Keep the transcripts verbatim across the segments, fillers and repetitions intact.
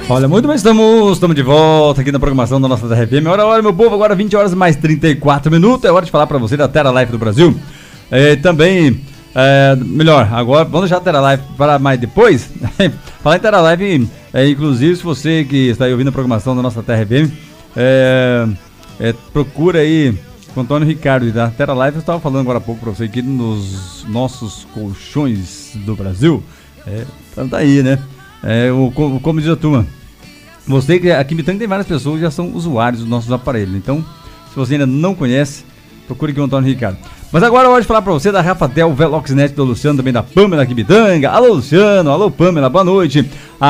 Olha, muito bem, estamos, estamos de volta aqui na programação da nossa Terra F M. Hora, hora, meu povo, agora vinte horas mais trinta e quatro minutos. É hora de falar para você da Terra Life do Brasil. É, também, é, melhor, agora vamos deixar a Terra Life para mais depois. Falar em Terra Life, é, inclusive, se você que está aí ouvindo a programação da nossa Terra F M, é, é, procura aí com o Antônio Ricardo da Terra Life. Eu estava falando agora há pouco para você aqui nos nossos colchões do Brasil. É, então tá aí, né? É, o, como diz a turma, você que aqui em Bitanga tem várias pessoas que já são usuários dos nossos aparelhos. Então, se você ainda não conhece, procure aqui o Antônio Ricardo. Mas agora eu vou falar pra você da Rafatel Veloxnet do Luciano, também da Pamela aqui em Bitanga. Alô Luciano, alô Pamela, boa noite.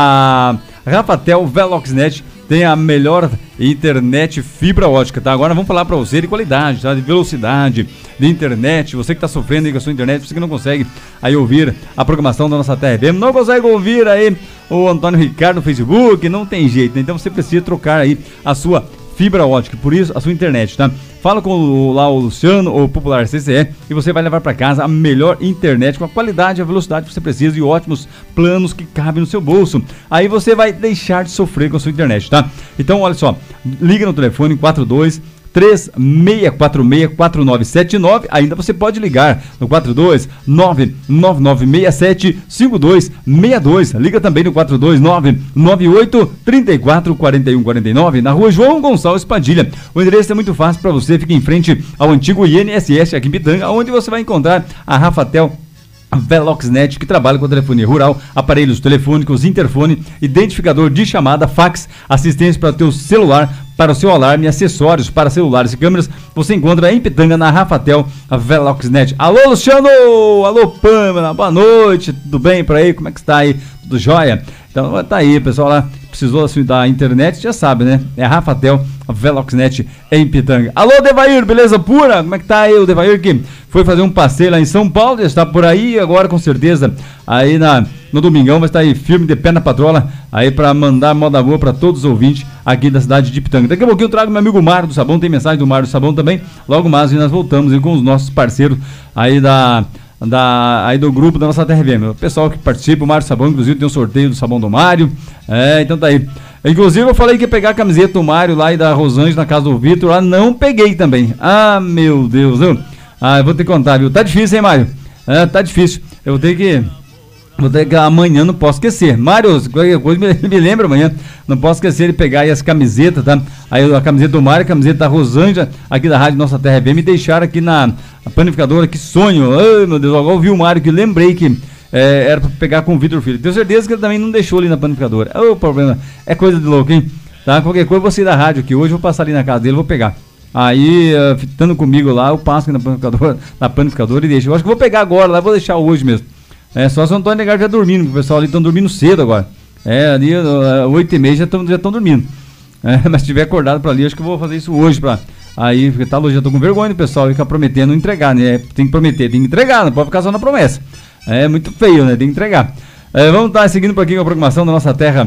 A Rafatel Veloxnet tem a melhor internet fibra ótica, tá? Agora vamos falar pra você de qualidade, tá? De velocidade, de internet. Você que tá sofrendo aí com a sua internet, você que não consegue aí ouvir a programação da nossa Terra F M, não consegue ouvir aí o Antônio Ricardo no Facebook, não tem jeito, né? Então você precisa trocar aí a sua fibra ótica, por isso a sua internet, tá? Fala com o, lá o Luciano, o Popular C C E, e você vai levar para casa a melhor internet com a qualidade e a velocidade que você precisa e ótimos planos que cabem no seu bolso. Aí você vai deixar de sofrer com a sua internet, tá? Então, olha só, liga no telefone quatro dois três seis quatro seis quatro nove sete nove, ainda você pode ligar no quatro dois nove nove nove seis sete cinco dois seis dois, liga também no quatro dois nove nove oito três quatro quatro um quatro nove, na rua João Gonçalves Padilha. O endereço é muito fácil para você, fica em frente ao antigo I N S S aqui em Bitanga, onde você vai encontrar a Rafatel Veloxnet, que trabalha com telefonia rural, aparelhos telefônicos, interfone, identificador de chamada, fax, assistência para o teu celular, para o seu alarme, acessórios para celulares e câmeras. Você encontra em Pitanga na Rafatel Veloxnet. Alô Luciano, alô Pamela, boa noite, tudo bem por aí? Como é que está aí? Tudo jóia? Então tá aí, pessoal lá, precisou assim, da internet, já sabe, né? É a Rafatel Veloxnet em Pitanga. Alô Devair, beleza pura? Como é que tá aí o Devair que foi fazer um passeio lá em São Paulo, já está por aí agora com certeza, aí na, no domingão vai estar aí firme de pé na patrola, aí para mandar moda boa para todos os ouvintes aqui da cidade de Pitanga. Daqui a pouquinho eu trago meu amigo Mário do Sabão, tem mensagem do Mário do Sabão também, logo mais e nós voltamos aí com os nossos parceiros aí da... Da, aí do grupo da nossa Terra F M, o pessoal que participa, o Mário Sabão, inclusive tem um sorteio do sabão do Mário, é, então tá aí. Inclusive eu falei que ia pegar a camiseta do Mário lá e da Rosângela na casa do Vitor, lá não peguei também. Ah, meu Deus, viu? Ah, eu vou ter que contar, viu? Tá difícil, hein, Mário? É, tá difícil, eu vou ter que... Vou ter que amanhã, não posso esquecer. Mário, qualquer coisa me, me lembra amanhã. Não posso esquecer de pegar aí as camisetas, tá? Aí a camiseta do Mário, a camiseta da Rosângela, aqui da Rádio Nossa Terra F M, me deixaram aqui na panificadora. Que sonho! Ai, meu Deus, agora eu vi o Mário que lembrei que é, era pra pegar com o Vitor Filho. Tenho certeza que ele também não deixou ali na panificadora. O problema é coisa de louco, hein? Tá? Qualquer coisa, eu vou sair da rádio aqui hoje, vou passar ali na casa dele, vou pegar. Aí, uh, estando comigo lá, eu passo aqui na panificadora, na panificadora e deixo. Eu acho que vou pegar agora lá, vou deixar hoje mesmo. É, só se o Antônio Negar já dormindo, porque o pessoal ali estão dormindo cedo agora. É, ali, oito e meia já estão já dormindo. É, mas se tiver acordado para ali, acho que eu vou fazer isso hoje pra... Aí, porque tá, já tô com vergonha do pessoal ficar prometendo não entregar, né? Tem que prometer, tem que entregar, não pode ficar só na promessa. É muito feio, né? Tem que entregar. É, vamos estar tá seguindo por aqui com a programação da nossa Terra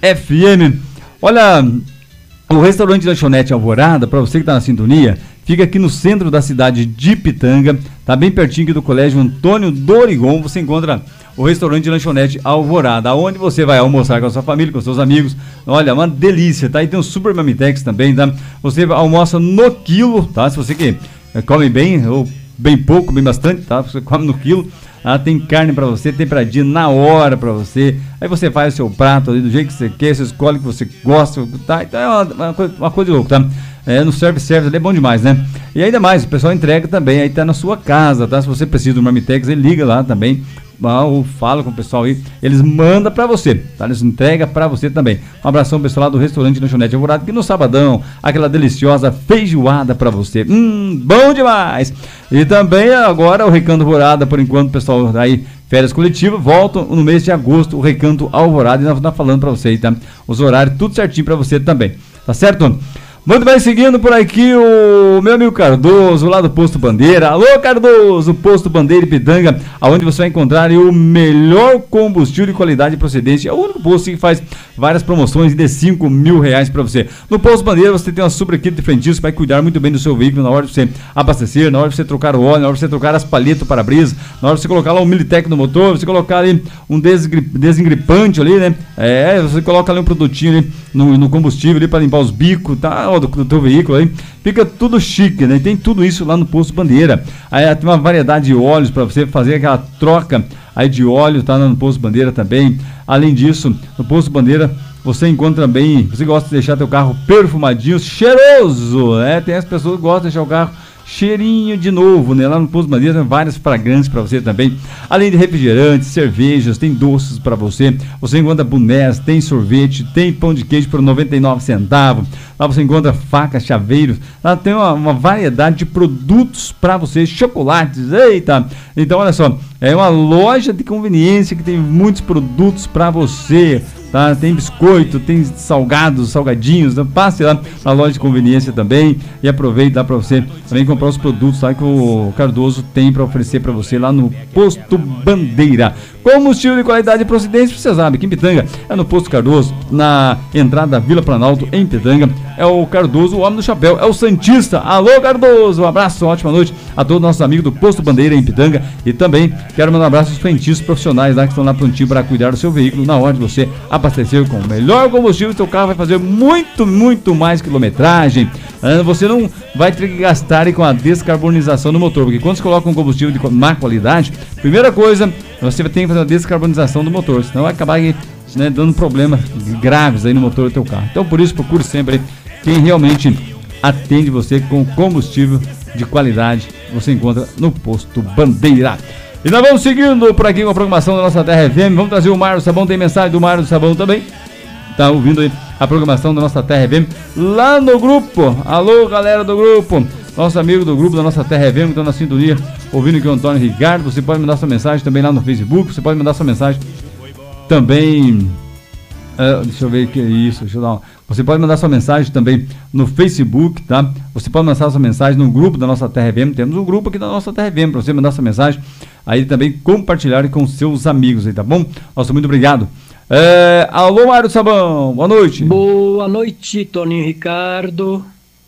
F M. Olha, o restaurante Lanchonete Alvorada, para você que tá na sintonia, fica aqui no centro da cidade de Pitanga, tá bem pertinho aqui do Colégio Antônio Dorigon. Você encontra o restaurante Lanchonete Alvorada, onde você vai almoçar com a sua família, com seus amigos. Olha, uma delícia, tá? E tem um super mamitex também, tá? Você almoça no quilo, tá? Se você que come bem, ou bem pouco, bem bastante, tá? Você come no quilo. Ah, tem carne pra você, temperadinha na hora pra você. Aí você faz o seu prato ali do jeito que você quer, você escolhe o que você gosta, tá? Então é uma, uma, coisa, uma coisa de louco, tá? É, no service-service ali é bom demais, né? E ainda mais, o pessoal entrega também, aí tá na sua casa, tá? Se você precisa do Marmitex, ele liga lá também, ou fala com o pessoal aí, eles mandam pra você, tá? Eles entregam pra você também. Um abração pessoal lá do restaurante Lanchonete Alvorada, que no sabadão, aquela deliciosa feijoada pra você. Hum, bom demais! E também agora o Recanto Alvorada, por enquanto, pessoal aí, férias coletivas, voltam no mês de agosto, o Recanto Alvorada, e nós estamos falando pra você, tá? Os horários, tudo certinho pra você também, tá certo? Muito bem, seguindo por aqui o meu amigo Cardoso, lá do Posto Bandeira. Alô, Cardoso, Posto Bandeira Ipitanga, onde você vai encontrar o melhor combustível de qualidade e procedência. É o único posto que faz várias promoções de cinco mil reais para você. No Posto Bandeira você tem uma super equipe de frentistas que vai cuidar muito bem do seu veículo na hora de você abastecer, na hora de você trocar o óleo, na hora de você trocar as palhetas para brisa, na hora de você colocar lá um Militec no motor, você colocar ali um desengri- desengripante ali, né? É, você coloca ali um produtinho ali no, no combustível ali para limpar os bicos, tá? Do, do teu veículo aí, fica tudo chique, né? Tem tudo isso lá no Posto Bandeira. Aí tem uma variedade de óleos para você fazer aquela troca aí de óleo, tá? No Posto Bandeira também. Além disso, no Posto Bandeira você encontra bem, você gosta de deixar teu carro perfumadinho, cheiroso, né? Tem as pessoas que gostam de deixar o carro cheirinho de novo, né? Lá no Posto Bandeira tem várias fragrâncias para você também, além de refrigerantes, cervejas, tem doces para você, você encontra bonés, tem sorvete, tem pão de queijo por noventa e nove centavos, lá você encontra facas, chaveiros, lá tem uma, uma variedade de produtos para você, chocolates, eita, então olha só, é uma loja de conveniência que tem muitos produtos para você, tá? Tem biscoito, tem salgados, salgadinhos, então passe lá na loja de conveniência também e aproveite lá para você também comprar os produtos, tá? Que o Cardoso tem para oferecer para você lá no Posto Bandeira. Combustível de qualidade e procedência, você sabe que em Pitanga é no Posto Cardoso, na entrada da Vila Planalto em Pitanga, é o Cardoso, o homem do chapéu, é o Santista. Alô, Cardoso, um abraço, ótima noite a todos os nossos amigos do Posto Bandeira em Pitanga e também quero mandar um abraço aos frentistas profissionais lá que estão lá prontinho para cuidar do seu veículo na hora de você abastecer com o melhor combustível. Seu carro vai fazer muito, muito mais quilometragem. Você não vai ter que gastar aí com a descarbonização do motor, porque quando você coloca um combustível de má qualidade, primeira coisa, você tem que fazer a descarbonização do motor, senão vai acabar aí, né, dando problemas graves aí no motor do teu carro. Então por isso procure sempre aí quem realmente atende você com combustível de qualidade, você encontra no Posto Bandeira. E nós vamos seguindo por aqui com a programação da nossa Terra F M. Vamos trazer o Mário do Sabão, tem mensagem do Mário do Sabão também. Tá ouvindo aí a programação da nossa Terra F M lá no grupo. Alô, galera do grupo, nosso amigo do grupo da nossa Terra F M que estão na sintonia, ouvindo aqui o Antônio Ricardo. Você pode mandar sua mensagem também lá no Facebook. Você pode mandar sua mensagem também. Uh, deixa eu ver o que é isso. Deixa eu dar uma... Você pode mandar sua mensagem também no Facebook, tá? Você pode mandar sua mensagem no grupo da nossa Terra F M. Temos um grupo aqui da nossa Terra F M para você mandar sua mensagem. Aí também compartilhar com seus amigos aí, tá bom? Nossa, muito obrigado. É, alô, Mário do Sabão, boa noite. Boa noite, Toninho Ricardo.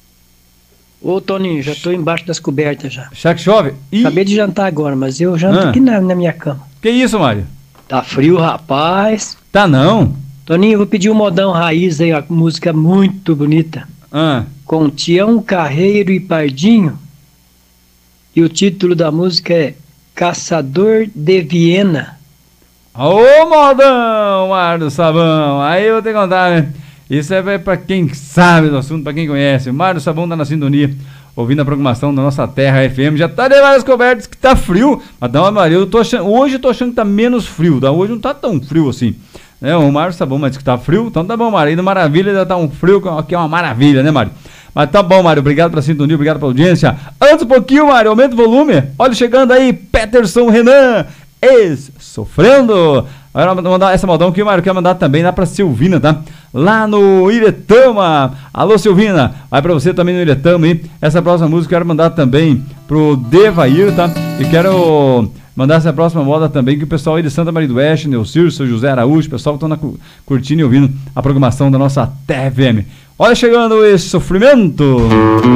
Ô, Toninho, já tô embaixo das cobertas já. Já que chove? Ih. Acabei de jantar agora, mas eu janto Ah. aqui na, na minha cama. Que isso, Mário? Tá frio, rapaz. Tá não? Toninho, eu vou pedir um modão raiz aí, uma música muito bonita. Ah. Com Tião Carreiro e Pardinho. E o título da música é Caçador de Viena. Ô, modão, Mário do Sabão. Aí eu vou ter que contar, né? Isso é pra quem sabe do assunto, pra quem conhece. O Mário do Sabão tá na sintonia, ouvindo a programação da nossa Terra F M. Já tá de várias cobertas que tá frio. Mas dá uma Maria, eu tô achando, hoje eu tô achando que tá menos frio, tá? Hoje não tá tão frio assim. É, o Mário do Sabão, mas que tá frio, então tá bom, Mário. Aí no Maravilha já tá um frio, que é uma maravilha, né, Mário? Mas tá bom, Mário, obrigado pela sintonia, obrigado pela audiência. Antes um pouquinho, Mário, aumenta o volume. Olha, chegando aí, Peterson Renan, ex-sofrendo. Agora mandar essa modão que o Mário quer mandar também lá pra Silvina, tá? Lá no Iretama. Alô, Silvina, vai pra você também no Iretama, hein? Essa próxima música eu quero mandar também pro Devair, tá? E quero mandar essa próxima moda também que o pessoal aí de Santa Maria do Oeste, Neucir, seu José Araújo, o pessoal que estão curtindo e ouvindo a programação da nossa T V M. Olha chegando esse sofrimento.